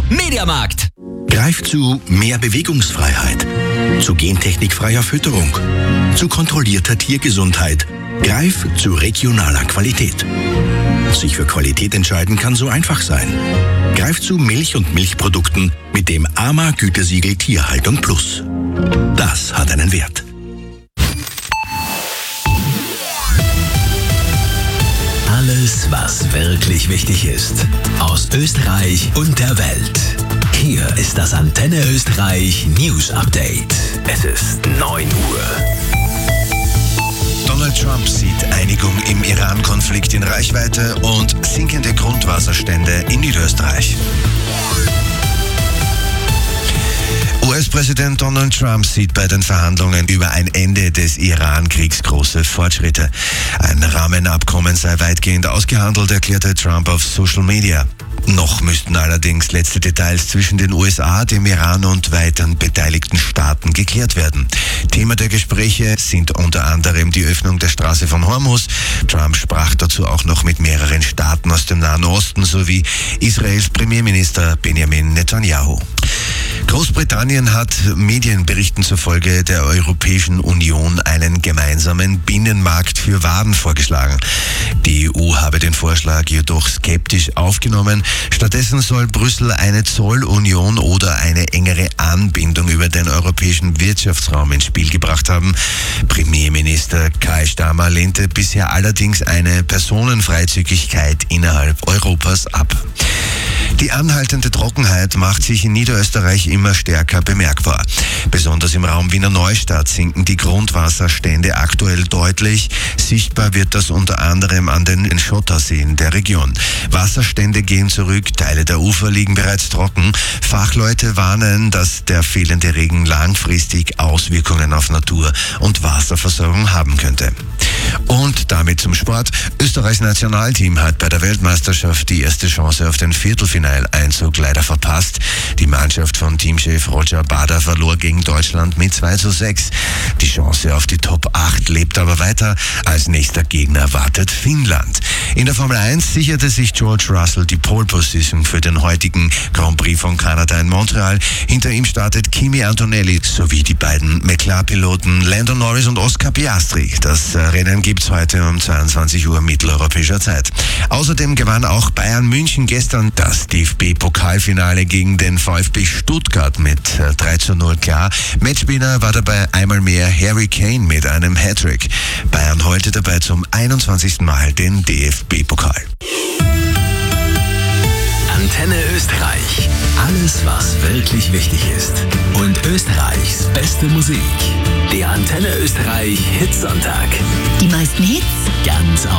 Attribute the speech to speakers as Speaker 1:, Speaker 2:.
Speaker 1: Mediamarkt.
Speaker 2: Greif zu mehr Bewegungsfreiheit, zu gentechnikfreier Fütterung, zu kontrollierter Tiergesundheit. Greif zu regionaler Qualität. Sich für Qualität entscheiden kann so einfach sein. Greif zu Milch und Milchprodukten mit dem AMA-Gütesiegel Tierhaltung Plus. Das hat einen Wert.
Speaker 3: Alles, was wirklich wichtig ist. Aus Österreich und der Welt. Hier ist das Antenne Österreich News Update. Es ist 9 Uhr.
Speaker 4: Donald Trump sieht Einigung im Iran-Konflikt in Reichweite und sinkende Grundwasserstände in Niederösterreich. US-Präsident Donald Trump sieht bei den Verhandlungen über ein Ende des Iran-Kriegs große Fortschritte. Ein Rahmenabkommen sei weitgehend ausgehandelt, erklärte Trump auf Social Media. Noch müssten allerdings letzte Details zwischen den USA, dem Iran und weiteren beteiligten Staaten geklärt werden. Thema der Gespräche sind unter anderem die Öffnung der Straße von Hormuz. Trump sprach dazu auch noch mit mehreren Staaten aus dem Nahen Osten sowie Israels Premierminister Benjamin Netanyahu. Großbritannien hat Medienberichten zufolge der Europäischen Union einen gemeinsamen Binnenmarkt für Waren vorgeschlagen. Die EU habe den Vorschlag jedoch skeptisch aufgenommen. Stattdessen soll Brüssel eine Zollunion oder eine engere Anbindung über den europäischen Wirtschaftsraum ins Spiel gebracht haben. Premierminister Keir Starmer lehnte bisher allerdings eine Personenfreizügigkeit innerhalb Europas ab. Die anhaltende Trockenheit macht sich in Niederösterreich immer stärker bemerkbar. Besonders im Raum Wiener Neustadt sinken die Grundwasserstände aktuell deutlich. Sichtbar wird das unter anderem an den Schotterseen der Region. Wasserstände gehen zurück, Teile der Ufer liegen bereits trocken. Fachleute warnen, dass der fehlende Regen langfristig Auswirkungen auf Natur und Wasserversorgung haben könnte. Und damit zum Sport. Österreichs Nationalteam hat bei der Weltmeisterschaft die erste Chance auf den Viertelfinaleinzug leider verpasst. Die Mannschaft von Teamchef Roger Bader verlor gegen Deutschland mit 2:6. Die Chance auf die Top 8 lebt aber weiter. Als nächster Gegner wartet Finnland. In der Formel 1 sicherte sich George Russell die Pole Position für den heutigen Grand Prix von Kanada in Montreal. Hinter ihm startet Kimi Antonelli sowie die beiden McLaren-Piloten Lando Norris und Oscar Piastri. Das Rennen gibt's heute um 22 Uhr mitteleuropäischer Zeit. Außerdem gewann auch Bayern München gestern das DFB-Pokalfinale gegen den VfB Stuttgart mit 3:0 klar. Matchwinner war dabei einmal mehr Harry Kane mit einem Hattrick. Bayern holte dabei zum 21. Mal den DFB-Pokal.
Speaker 3: Antenne Österreich. Alles, was wirklich wichtig ist. Und Österreichs beste Musik. Der Antenne Österreich Hitsonntag.
Speaker 5: Die meisten Hits?
Speaker 3: Ganz